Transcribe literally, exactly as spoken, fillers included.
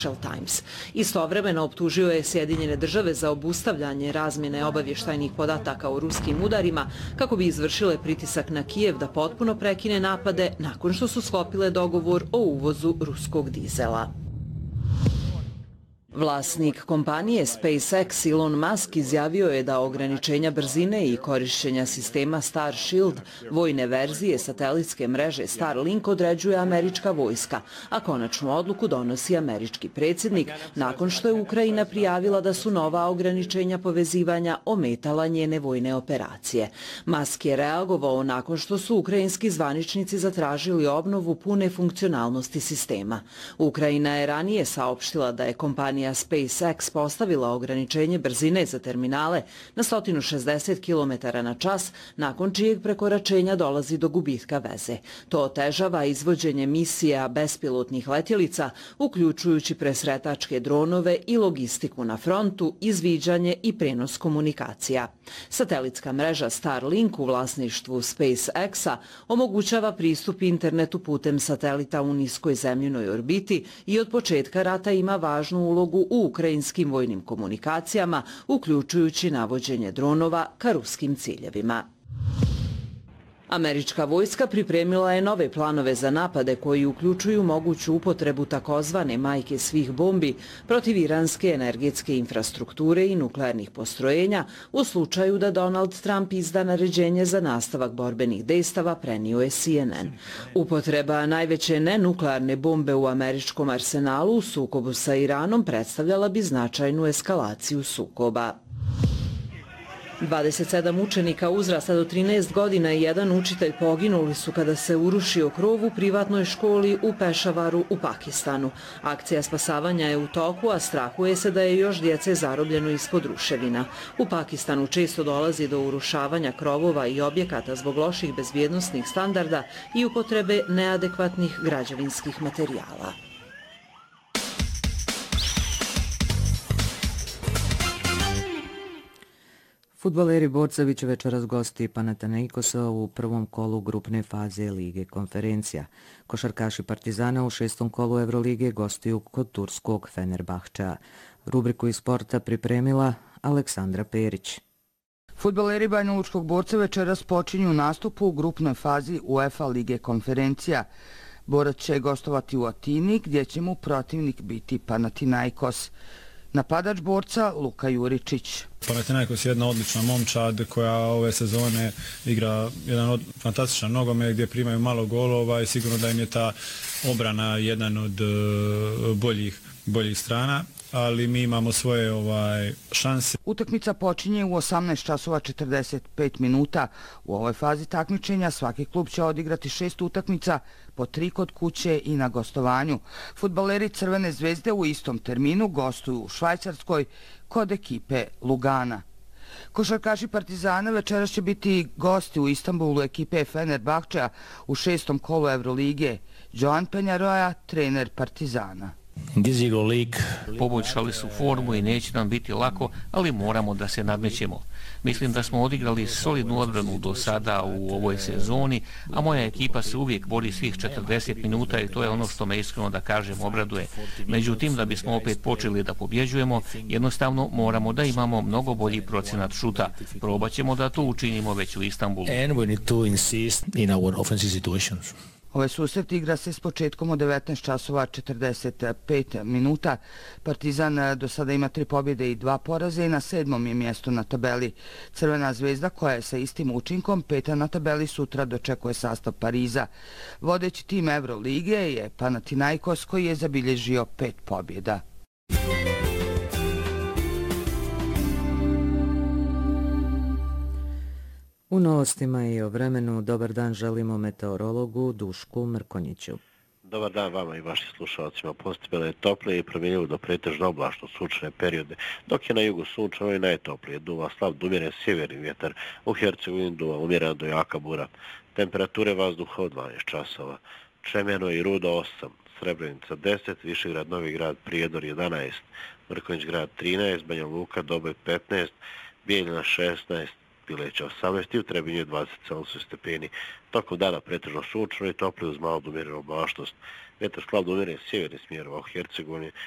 Times. Istovremeno optužio je Sjedinjene države za obustavljanje razmjene obavještajnih podataka o ruskim udarima kako bi izvršile pritisak na Kijev da potpuno prekine napade nakon što su sklopile dogovor o uvozu ruskog dizela. Vlasnik kompanije SpaceX Elon Musk izjavio je da ograničenja brzine i korišćenja sistema Starshield, vojne verzije satelitske mreže Starlink, određuje američka vojska, a konačnu odluku donosi američki predsjednik nakon što je Ukrajina prijavila da su nova ograničenja povezivanja ometala njene vojne operacije. Musk je reagovao nakon što su ukrajinski zvaničnici zatražili obnovu pune funkcionalnosti sistema. Ukrajina je ranije saopštila da je kompanija SpaceX postavila ograničenje brzine za terminale na sto šezdeset kilometara na čas, nakon čijeg prekoračenja dolazi do gubitka veze. To otežava izvođenje misija bespilotnih letjelica, uključujući presretačke dronove i logistiku na frontu, izviđanje i prenos komunikacija. Satelitska mreža Starlink u vlasništvu SpaceX-a omogućava pristup internetu putem satelita u niskoj zemljinoj orbiti i od početka rata ima važnu ulogu u ukrajinskim vojnim komunikacijama, uključujući navođenje dronova ka ruskim ciljevima. Američka vojska pripremila je nove planove za napade koji uključuju moguću upotrebu takozvane majke svih bombi protiv iranske energetske infrastrukture i nuklearnih postrojenja u slučaju da Donald Trump izda naređenje za nastavak borbenih dejstava, prenio je C N N. Upotreba najveće nenuklearne bombe u američkom arsenalu u sukobu sa Iranom predstavljala bi značajnu eskalaciju sukoba. dvadeset sedam učenika uzrasta do trinaest godina i jedan učitelj poginuli su kada se urušio krov u privatnoj školi u Pešavaru u Pakistanu. Akcija spasavanja je u toku, a strahuje se da je još djece zarobljeno ispod ruševina. U Pakistanu često dolazi do urušavanja krovova i objekata zbog loših bezbjednosnih standarda i upotrebe neadekvatnih građevinskih materijala. Fudbaleri Borca će večeras gosti Panathinaikosa u prvom kolu grupne faze Lige konferencija. Košarkaši Partizana u šestom kolu Evrolige gostuju kod turskog Fenerbahčea. Rubriku iz sporta pripremila Aleksandra Perić. Fudbaleri Banjalučkog Borca večeras počinju nastup u grupnoj fazi UEFA Lige konferencija. Borac će gostovati u Atini, gdje će mu protivnik biti Panathinaikos. Napadač Borca Luka Juričić. Panathinaikos je jedna odlična momčad koja ove sezone igra jedan od fantastičan nogomet gdje primaju malo golova i sigurno da im je ta obrana jedan od boljih, boljih strana, ali mi imamo svoje ovaj šanse. Utakmica počinje u osamnaest časova četrdeset pet minuta. U ovoj fazi takmičenja svaki klub će odigrati šest utakmica, po tri kod kuće i na gostovanju. Fudbaleri Crvene zvezde u istom terminu gostuju u Švajcarskoj kod ekipe Lugana. Košarkaši Partizana večeras će biti gosti u Istanbulu ekipe Fenerbahčea u šestom kolu Evrolige. Joan Penjaroja, trener Partizana. Poboljšali su formu i neće nam biti lako, ali moramo da se nadmećemo. Mislim da smo odigrali solidnu odbranu do sada u ovoj sezoni, a moja ekipa se uvijek bori svih četrdeset minuta i to je ono što me iskreno da kažem obraduje. Međutim, da bismo opet počeli da pobjeđujemo, jednostavno moramo da imamo mnogo bolji procenat šuta. Probat ćemo da to učinimo već u Istanbulu. Ovaj susret igra se s početkom od devetnaest časova četrdeset pet minuta. Partizan do sada ima tri pobjede i dva poraze i na sedmom je mjestu na tabeli. Crvena zvezda, koja je sa istim učinkom peta na tabeli, sutra dočekuje sastav Pariza. Vodeći tim Evrolige je Panathinaikos, koji je zabilježio pet pobjeda. U novostima i o vremenu dobar dan želimo meteorologu Dušku Mrkonjiću. Dobar dan vama i vašim slušalcima. Postepeno je toplije i promjenjivo do pretežno oblačno sunčane periode, dok je na jugu sunčano i najtoplije. Duva slab do umjeren sjeverni vjetar, u Hercegovini duva umjerena do jaka bura. Temperature vazduha od dvanaest časova. Čemeno i Rudo osam, Srebrenica deset, Višegrad, Novi Grad, Prijedor jedanaest, Mrkonjić grad trinaest, Banja Luka, Doboj petnaest, Bijeljina šesnaest, Pileća osamnaest i u Trebinju dvadeset sedam stepeni. Tokom dana pretežno sunčano i toplije uz malo do umjerenu oblačnost. Vjetar slab do umjeren sjeverni smjerova u Hercegovini